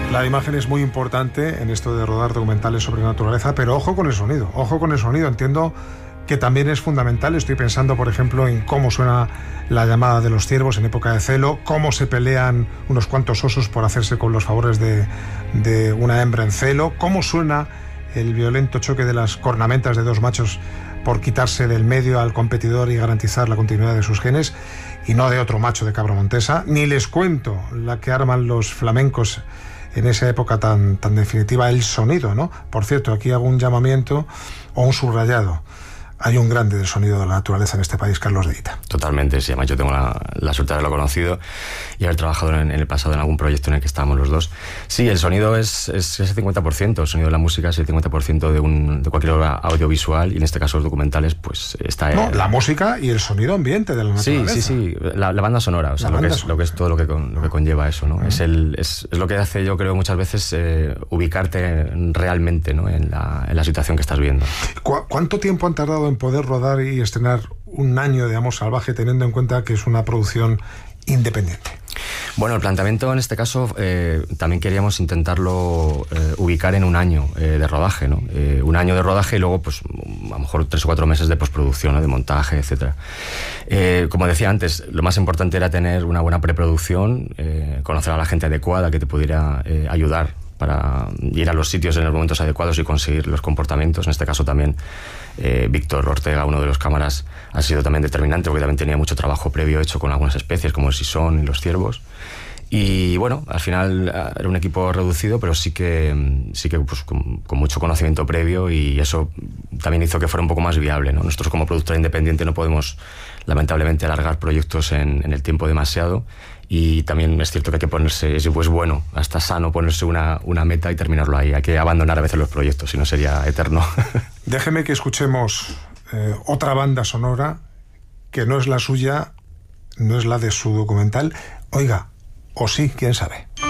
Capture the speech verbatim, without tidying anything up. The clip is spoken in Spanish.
La imagen es muy importante en esto de rodar documentales sobre naturaleza, pero ojo con el sonido, ojo con el sonido. Entiendo que también es fundamental. Estoy pensando, por ejemplo, en cómo suena la llamada de los ciervos en época de celo, cómo se pelean unos cuantos osos por hacerse con los favores de, de una hembra en celo, cómo suena el violento choque de las cornamentas de dos machos por quitarse del medio al competidor y garantizar la continuidad de sus genes, y no de otro macho de cabra montesa. Ni les cuento la que arman los flamencos en esa época tan, tan definitiva, el sonido, ¿no? Por cierto, aquí hago un llamamiento o un subrayado. Hay un grande del sonido de la naturaleza en este país, Carlos de Ita. Totalmente, sí. Además, yo tengo la, la suerte de haberlo conocido y haber trabajado en, en el pasado en algún proyecto en el que estábamos los dos. Sí, el sonido es, es ese cincuenta por ciento. El sonido de la música es el cincuenta por ciento de, un, de cualquier obra audiovisual, y en este caso los documentales, pues está... No, el, la música y el sonido ambiente de la naturaleza. Sí, sí, sí. La, la banda sonora, o sea, lo que, es, lo que es todo lo que, con, lo que conlleva eso, ¿no? Uh-huh. Es, el, es, es lo que hace, yo creo, muchas veces eh, ubicarte realmente, ¿no? en, la, en la situación que estás viendo. ¿Cu- ¿Cuánto tiempo han tardado en poder rodar y estrenar Un año de Amor Salvaje, teniendo en cuenta que es una producción independiente? Bueno, el planteamiento en este caso eh, también queríamos intentarlo eh, ubicar en un año eh, de rodaje, ¿no? Eh, un año de rodaje y luego, pues, a lo mejor tres o cuatro meses de postproducción, ¿no? De montaje, etcétera. Eh, como decía antes, lo más importante era tener una buena preproducción, eh, conocer a la gente adecuada que te pudiera eh, ayudar para ir a los sitios en los momentos adecuados y conseguir los comportamientos. En este caso también eh, Víctor Ortega, uno de los cámaras, ha sido también determinante, porque también tenía mucho trabajo previo hecho con algunas especies como el sisón y los ciervos. Y bueno, al final era un equipo reducido, pero sí que, sí que pues, con, con mucho conocimiento previo, y eso también hizo que fuera un poco más viable, ¿no? Nosotros, como productora independiente, no podemos lamentablemente alargar proyectos en, en el tiempo demasiado. Y también es cierto que hay que ponerse, es pues bueno, hasta sano ponerse una, una meta y terminarlo ahí. Hay que abandonar a veces los proyectos, si no sería eterno. Déjeme que escuchemos eh, otra banda sonora que no es la suya, no es la de su documental. Oiga, o sí, quién sabe.